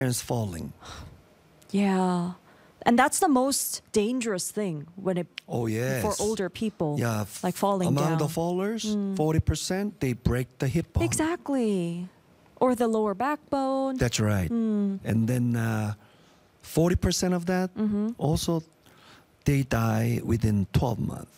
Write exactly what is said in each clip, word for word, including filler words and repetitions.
Parents falling. Yeah. And that's the most dangerous thing when it Oh, yes. for older people. Yeah. f- Like falling Among down. the fallers, forty percent, they break the hip bone. Exactly. Or the lower backbone. That's right. And then uh, forty percent of that, also, they die within twelve months.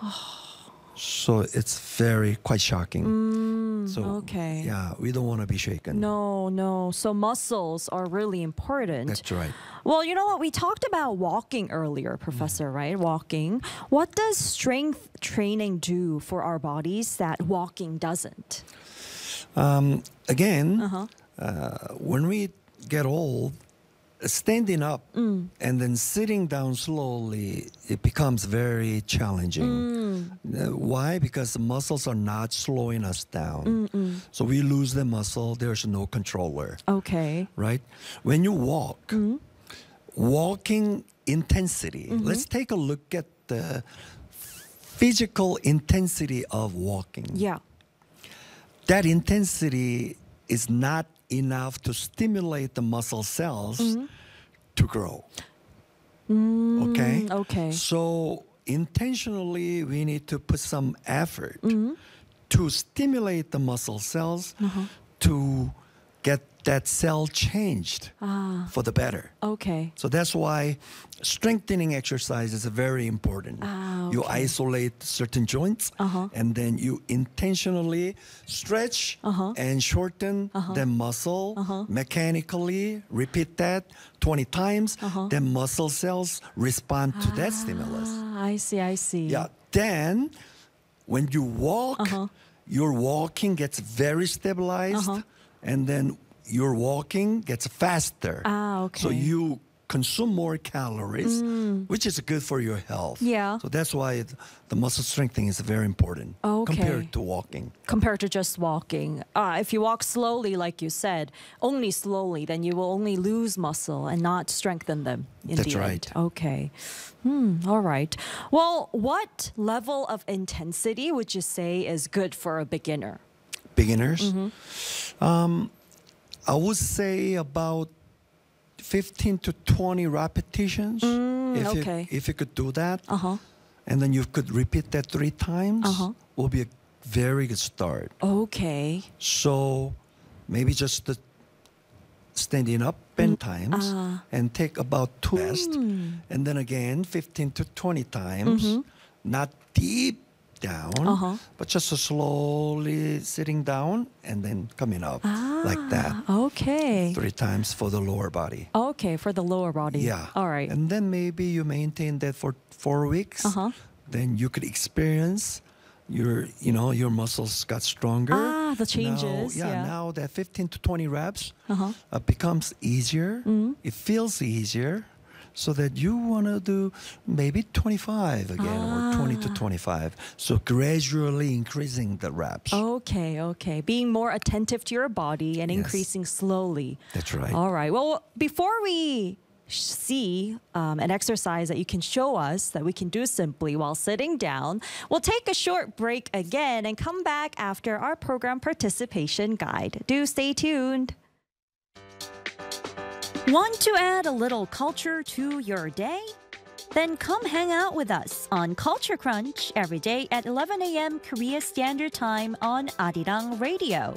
So it's very, quite shocking. so, okay. yeah, we don't want to be shaken. No, no. So muscles are really important. That's right. Well, you know what? We talked about walking earlier, Professor, right? Walking. What does strength training do for our bodies that walking doesn't? Um, again, Uh-huh. uh, when we get old, standing up and then sitting down slowly, it becomes very challenging. Uh, why? Because the muscles are not slowing us down. So we lose the muscle, there's no controller, Okay. right? When you walk, walking intensity, let's take a look at the physical intensity of walking. Yeah. That intensity is not enough to stimulate the muscle cells to grow. Okay? Okay. So intentionally, we need to put some effort to stimulate the muscle cells to get that cell changed for the better. Okay. So that's why strengthening exercise is very important. Ah, You okay. isolate certain joints Uh-huh. and then you intentionally stretch Uh-huh. and shorten the muscle mechanically. Repeat that twenty times. Then muscle cells respond to that stimulus. Ah, I see, I see. Yeah. Then when you walk, your walking gets very stabilized and then your walking gets faster. Ah, So okay. you consume more calories, which is good for your health. Yeah. So that's why it, the muscle strengthening is very important Okay. compared to walking. Compared to just walking. Uh, if you walk slowly, like you said, only slowly, then you will only lose muscle and not strengthen them in That's the right. end. Okay. Hmm, all right. Well, what level of intensity would you say is good for a beginner? Beginners, Mm-hmm. um, I would say about fifteen to twenty repetitions. if, Mm, okay. you, if you could do that, Uh-huh. and then you could repeat that three times, Uh-huh. will be a very good start. Okay. So maybe just the standing up ten Mm, times ah. and take about two rest. Hmm. And then again, fifteen to twenty times, not deep down, Mm-hmm. Uh-huh. but just slowly sitting down and then coming up like that. Ah, okay. Three times for the lower body. Okay, for the lower body. Yeah. All right. And then maybe you maintain that for four weeks. Uh-huh. Then you could experience your, you know, your muscles got stronger. Ah, the Now- changes, yeah, yeah. Now that fifteen to twenty reps Uh-huh. uh, becomes easier. Mm-hmm. It feels easier. So that you want to do maybe twenty-five again or twenty to Ah. twenty-five. So gradually increasing the reps. Okay, okay. Being more attentive to your body and Yes. increasing slowly. That's right. All right. Well, before we sh- see um, an exercise that you can show us that we can do simply while sitting down, we'll take a short break again and come back after our program participation guide. Do stay tuned. Want to add a little culture to your day? Then come hang out with us on Culture Crunch every day at eleven a.m. Korea Standard Time on Arirang Radio.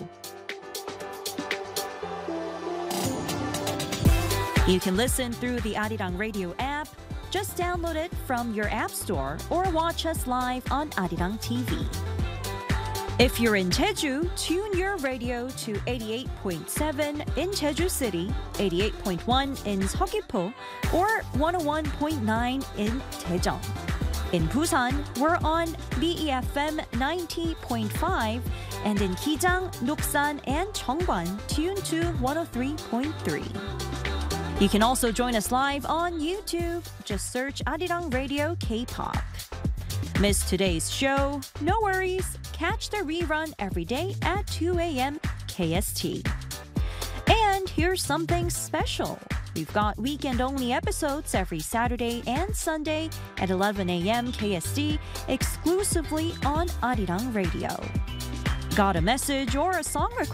You can listen through the Arirang Radio app. Just download it from your app store or watch us live on Arirang T V. If you're in Jeju, tune your radio to eighty-eight point seven in Jeju City, eighty-eight point one in Seogwipo, or one oh one point nine in Daejeon. In Busan, we're on B E F M ninety point five, and in Kijang, Noksan, and Cheongwan, tune to one oh three point three. You can also join us live on YouTube. Just search Arirang Radio K-pop. Missed today's show? No worries. Catch the rerun every day at two a.m. K S T. And here's something special. We've got weekend-only episodes every Saturday and Sunday at eleven a.m. K S T exclusively on Arirang Radio. Got a message or a song request?